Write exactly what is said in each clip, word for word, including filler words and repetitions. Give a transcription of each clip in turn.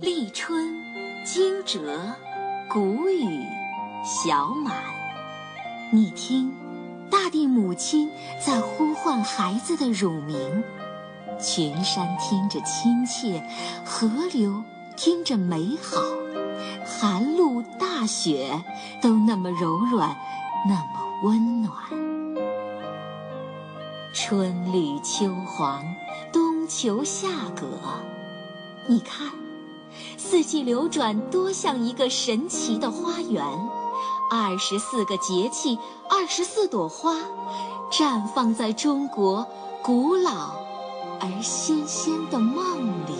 立春、惊蛰、谷雨、小满。你听，大地母亲在呼唤孩子的乳名，群山听着亲切，河流听着美好，寒露大雪都那么柔软，那么温暖。春绿秋黄，冬秋夏葛，你看，四季流转多像一个神奇的花园，二十四个节气，二十四朵花，绽放在中国古老而新鲜的梦里。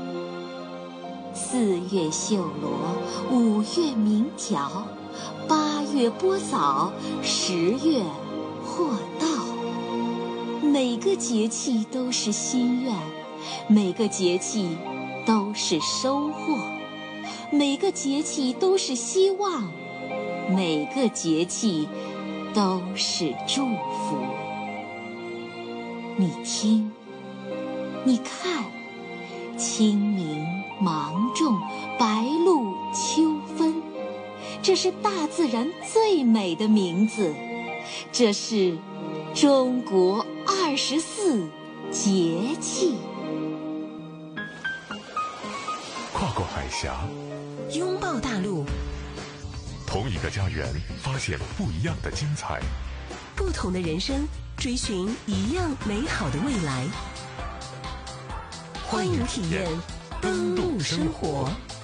四月绣罗，五月鸣条，八月播枣，十月获稻。每个节气都是心愿，每个节气都是收获，每个节气都是希望，每个节气都是祝福。你听，你看，清明、芒种、白露、秋分，这是大自然最美的名字，这是中国二十四节气。 跨过海峡， 拥抱大陆， 同一个家园，发现不一样的精彩， 不同的人生，追寻一样美好的未来。欢迎体验登陆生活。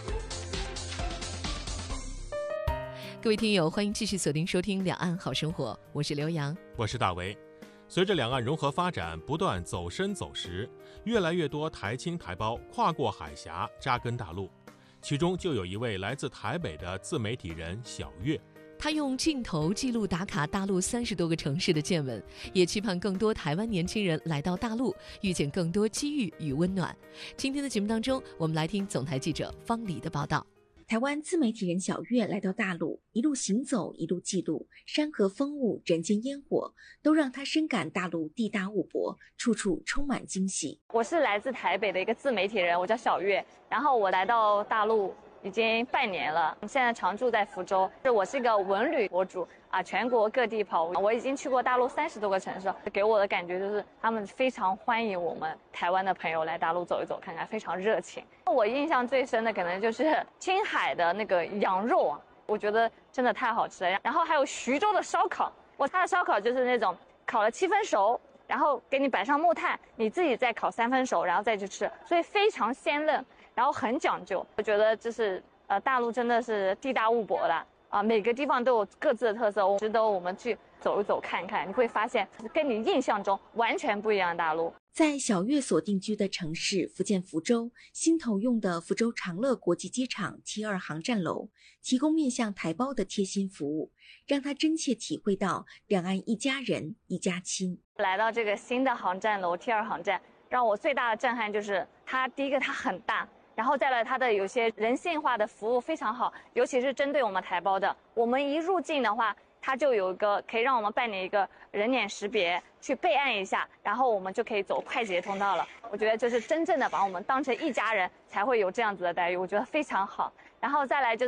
各位听友，欢迎继续锁定收听两岸好生活，我是刘洋， 我是大为。随着两岸融合发展不断走深走实，越来越多台青台胞跨过海峡扎根大陆，其中就有一位来自台北的自媒体人小月。 他用镜头记录打卡大陆三十多个城市的见闻，也期盼更多台湾年轻人来到大陆，遇见更多机遇与温暖。今天的节目当中，我们来听总台记者方黎的报道。 台湾自媒体人小月来到大陆，一路行走，一路记录山河风物、人间烟火，都让他深感大陆地大物博，处处充满惊喜。 我是来自台北的一个自媒体人，我叫小月，然后我来到大陆已经半年了，现在常住在福州。我是一个文旅博主啊，全国各地跑，我已经去过大陆三十多个城市，给我的感觉就是他们非常欢迎我们台湾的朋友来大陆走一走看看，非常热情。我印象最深的可能就是青海的那个羊肉啊，我觉得真的太好吃了。然后还有徐州的烧烤，我它的烧烤就是那种烤了七分熟，然后给你摆上木炭，你自己再烤三分熟，然后再去吃，所以非常鲜嫩，然后很讲究。我觉得就是呃，大陆真的是地大物博的啊，每个地方都有各自的特色，值得我们去走一走看看。你会发现跟你印象中完全不一样的大陆。 在小月所定居的城市福建福州，新投用的福州长乐国际机场 T 二 航站楼提供面向台胞的贴心服务，让他真切体会到两岸一家人一家亲。 来到这个新的航站楼 T 二 航站，让我最大的震撼就是它第一个它很大，然后再来它的有些人性化的服务非常好，尤其是针对我们台胞的。我们一入境的话，它就有一个可以让我们办理一个人脸识别，去备案一下，然后我们就可以走快捷通道了。我觉得就是真正的把我们当成一家人，才会有这样子的待遇，我觉得非常好。然后再来就是，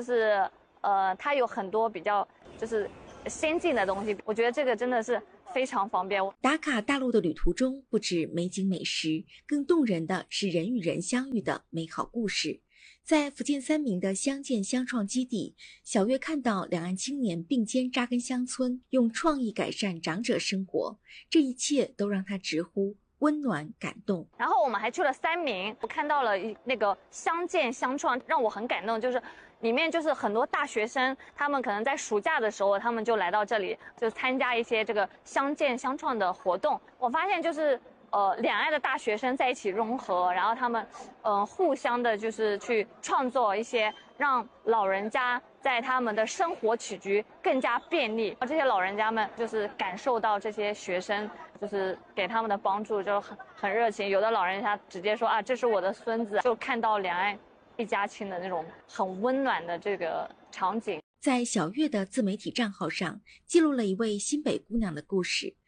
呃，它有很多比较就是先进的东西，我觉得这个真的是非常方便。 打卡大陆的旅途中，不止美景美食，更动人的是人与人相遇的美好故事。在福建三明的相见相创基地，小月看到两岸青年并肩扎根乡村，用创意改善长者生活，这一切都让他直呼温暖感动。 然后我们还去了三明，我看到了那个相见相创，让我很感动，就是里面就是很多大学生，他们可能在暑假的时候，他们就来到这里，就参加一些这个相见相创的活动。我发现就是呃，两岸的大学生在一起融合，然后他们，呃，互相的就是去创作一些让老人家在他们的生活起居更加便利。这些老人家们就是感受到这些学生就是给他们的帮助，就很很热情。有的老人家直接说啊，这是我的孙子，就看到两岸一家亲的那种很温暖的这个场景。 在小月的自媒体账号上，记录了一位新北姑娘的故事。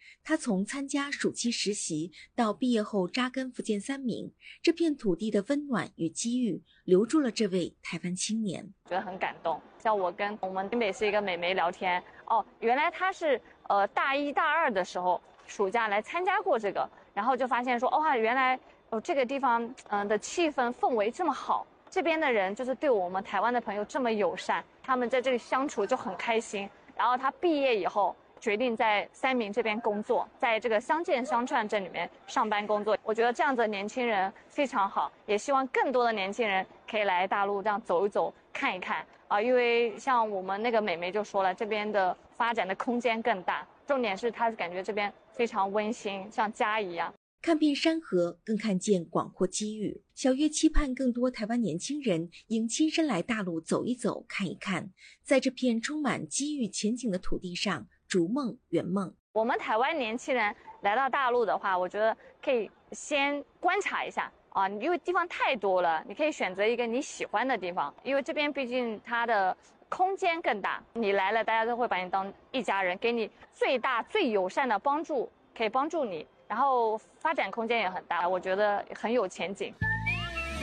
他从参加暑期实习到毕业后扎根福建三明，这片土地的温暖与机遇留住了这位台湾青年。 觉得很感动。像我跟我们新北市一个美眉聊天，哦，原来她是呃大一大二的时候暑假来参加过这个，然后就发现说，哦，原来哦这个地方嗯、呃、的气氛氛围这么好，这边的人就是对我们台湾的朋友这么友善，他们在这里相处就很开心。然后他毕业以后决定在三明这边工作，在这个相见相串镇里面上班工作。我觉得这样子的年轻人非常好，也希望更多的年轻人可以来大陆这样走一走看一看啊，因为像我们那个美眉就说了，这边的发展的空间更大，重点是她感觉这边非常温馨，像家一样。 看遍山河，更看见广阔机遇。小月期盼更多台湾年轻人应亲身来大陆走一走、看一看，在这片充满机遇前景的土地上逐梦圆梦。 我们台湾年轻人来到大陆的话，我觉得可以先观察一下啊，因为地方太多了，你可以选择一个你喜欢的地方，因为这边毕竟它的空间更大，你来了，大家都会把你当一家人，给你最大最友善的帮助，可以帮助你。然后发展空间也很大，我觉得很有前景。